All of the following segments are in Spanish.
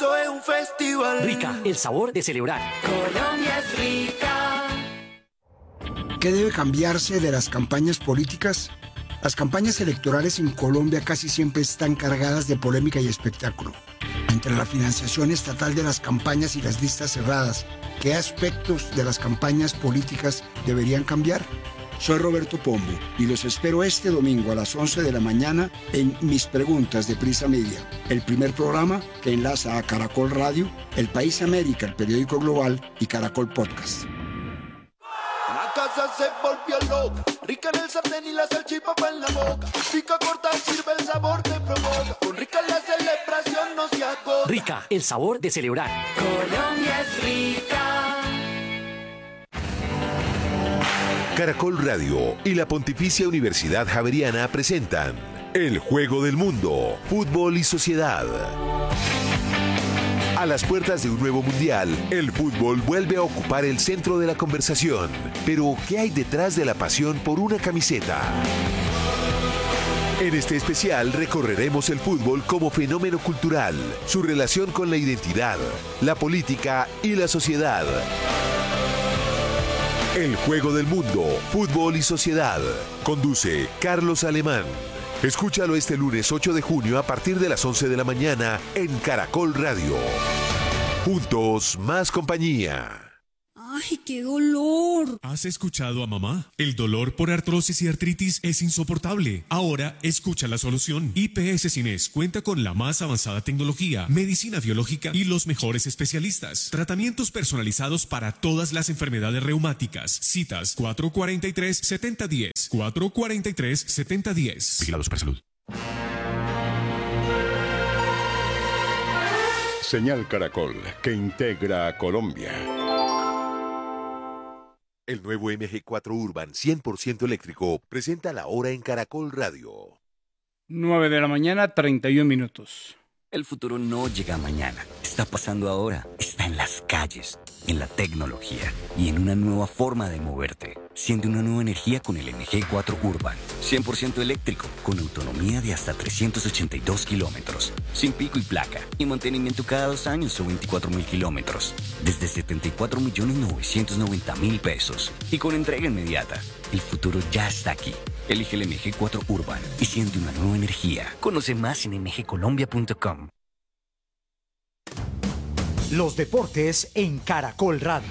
esto es un festival. Rica, el sabor de celebrar. Colombia es rica. ¿Qué debe cambiarse de las campañas políticas? Las campañas electorales en Colombia casi siempre están cargadas de polémica y espectáculo. Entre la financiación estatal de las campañas y las listas cerradas, ¿qué aspectos de las campañas políticas deberían cambiar? Soy Roberto Pombo y los espero este domingo a las 11 de la mañana en Mis Preguntas de Prisa Media, el primer programa que enlaza a Caracol Radio, El País América, el periódico global, y Caracol Podcast. La casa se volvió loca, rica en el sartén y la salchipapa en la boca. Pica corta, sirve el sabor que provoca. Con Rica la celebración no se agota. Rica, el sabor de celebrar. Colombia es rica. Caracol Radio y la Pontificia Universidad Javeriana presentan El Juego del Mundo, Fútbol y Sociedad. A las puertas de un nuevo mundial, el fútbol vuelve a ocupar el centro de la conversación. Pero, ¿qué hay detrás de la pasión por una camiseta? En este especial recorreremos el fútbol como fenómeno cultural, su relación con la identidad, la política y la sociedad. El Juego del Mundo, Fútbol y Sociedad. Conduce Carlos Alemán. Escúchalo este lunes 8 de junio a partir de las 11 de la mañana en Caracol Radio. Juntos, más compañía. ¡Ay, qué dolor! ¿Has escuchado a mamá? El dolor por artrosis y artritis es insoportable. Ahora, escucha la solución. IPS Cines cuenta con la más avanzada tecnología, medicina biológica y los mejores especialistas. Tratamientos personalizados para todas las enfermedades reumáticas. Citas 443-7010. 443-7010. Vigilado Supersalud. Señal Caracol, que integra a Colombia. El nuevo MG4 Urban 100% eléctrico presenta la hora en Caracol Radio. 9 de la mañana, 31 minutos. El futuro no llega mañana, está pasando ahora, está en las calles, en la tecnología y en una nueva forma de moverte. Siente una nueva energía con el MG4 Urban, 100% eléctrico, con autonomía de hasta 382 kilómetros, sin pico y placa, y mantenimiento cada 2 años o 24.000 kilómetros, desde 74.990.000 pesos, y con entrega inmediata. El futuro ya está aquí. Elige el MG4 Urban y siente una nueva energía. Conoce más en mgcolombia.com. Los deportes en Caracol Radio.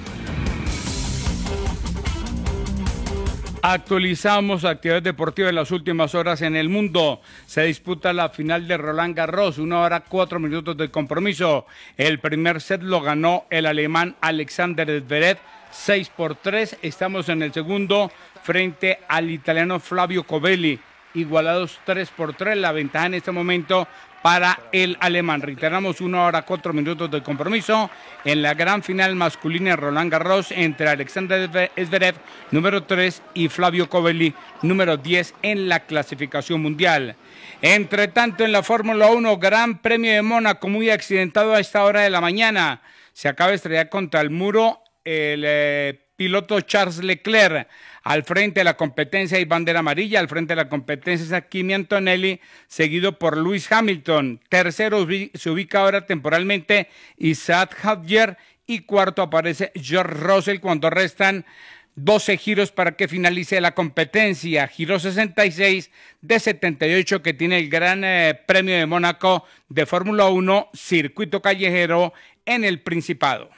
Actualizamos actividades deportivas en las últimas horas en el mundo. Se disputa la final de Roland Garros, 1 hora 4 minutos de compromiso. El primer set lo ganó el alemán Alexander Zverev 6-3. Estamos en el segundo frente al italiano Flavio Covelli, igualados 3-3. La ventaja en este momento para el alemán. Reiteramos, 1 hora 4 minutos de compromiso en la gran final masculina de Roland Garros entre Alexander Zverev, número 3, y Flavio Covelli, número 10 en la clasificación mundial. Entre tanto, en la Fórmula 1, Gran Premio de Mónaco, muy accidentado a esta hora de la mañana. Se acaba de estrellar contra el muro el piloto Charles Leclerc. Al frente de la competencia hay bandera amarilla, al frente de la competencia es Kimi Antonelli, seguido por Lewis Hamilton. Tercero se ubica ahora temporalmente Isaac Hadjar y cuarto aparece George Russell cuando restan 12 giros para que finalice la competencia. Giro 66 de 78 que tiene el Gran Premio de Mónaco de Fórmula 1, circuito callejero en el Principado.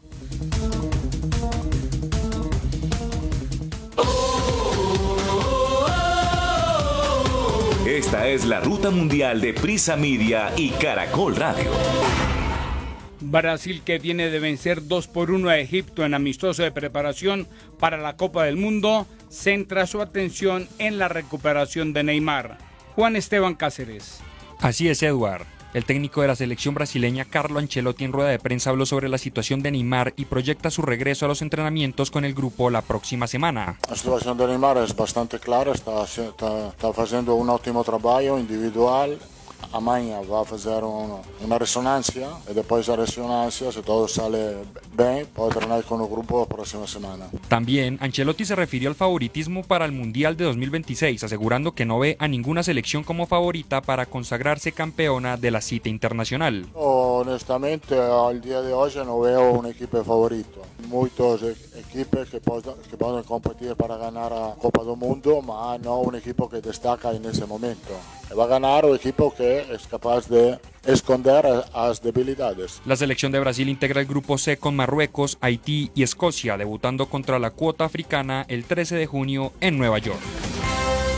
Esta es la ruta mundial de Prisa Media y Caracol Radio. Brasil, que viene de vencer 2-1 a Egipto en amistoso de preparación para la Copa del Mundo, centra su atención en la recuperación de Neymar. Juan Esteban Cáceres. Así es, Eduard. El técnico de la selección brasileña, Carlo Ancelotti, en rueda de prensa habló sobre la situación de Neymar y proyecta su regreso a los entrenamientos con el grupo la próxima semana. La situación de Neymar es bastante clara, está haciendo un ótimo trabajo individual. Amanhã va a hacer una resonancia y después de la resonancia, si todo sale bien, puede entrenar con el grupo la próxima semana. También Ancelotti se refirió al favoritismo para el Mundial de 2026, asegurando que no ve a ninguna selección como favorita para consagrarse campeona de la cita internacional. honestamente al día de hoy no veo un equipo favorito. Muchos equipos que pueden competir para ganar a Copa del Mundo, pero no un equipo que destaca en ese momento. Va a ganar un equipo que es capaz de esconder las debilidades. La selección de Brasil integra el grupo C con Marruecos, Haití y Escocia, debutando contra la cuota africana el 13 de junio en Nueva York.